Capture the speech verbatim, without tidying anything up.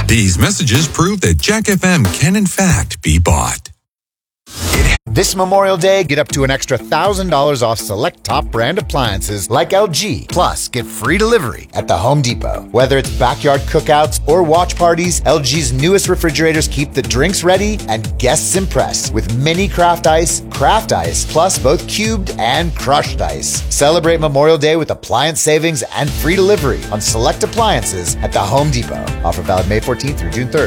These messages prove that Jack F M can in fact be bought. This Memorial Day, get up to an extra one thousand dollars off select top brand appliances like L G. Plus, get free delivery at the Home Depot. Whether it's backyard cookouts or watch parties, L G's newest refrigerators keep the drinks ready and guests impressed with mini craft ice, craft ice, plus both cubed and crushed ice. Celebrate Memorial Day with appliance savings and free delivery on select appliances at the Home Depot. Offer valid May fourteenth through June third.